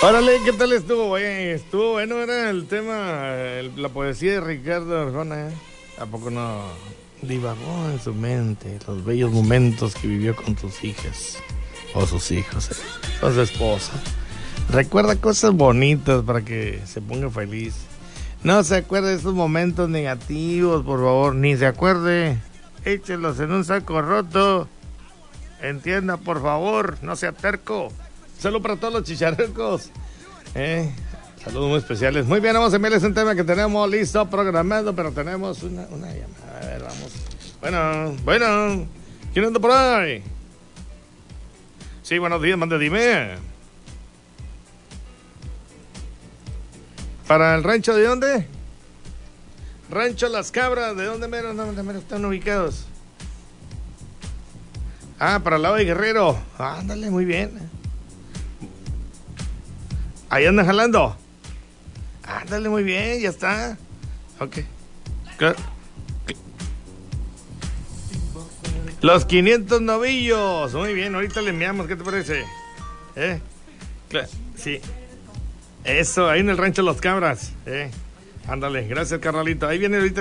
Órale, ¿qué tal estuvo, güey? Estuvo bueno, era el tema, la poesía de Ricardo Arjona, ¿eh? ¿A poco no divagó en su mente los bellos momentos que vivió con sus hijas o sus hijos, con su esposa? Recuerda cosas bonitas para que se ponga feliz. No se acuerde de esos momentos negativos, por favor, ni se acuerde. Échelos en un saco roto. Entienda, por favor, no sea terco. Saludos para todos los chicharrocos. Saludos muy especiales. Muy bien, vamos a enviarles un tema que tenemos listo, programado, pero tenemos una llamada. A ver, vamos. Bueno. ¿Quién anda por ahí? Sí, buenos días, mande, dime. ¿Para el rancho de dónde? Rancho Las Cabras. ¿De dónde mero están ubicados? Ah, para el lado de Guerrero. Ándale, muy bien. Ahí andan jalando. Ándale, muy bien, ya está. Ok. Los 500 novillos. Muy bien, ahorita le enviamos, ¿qué te parece? Sí. Eso, ahí en el rancho Las Cabras. Ándale, gracias, carnalito. Ahí viene ahorita.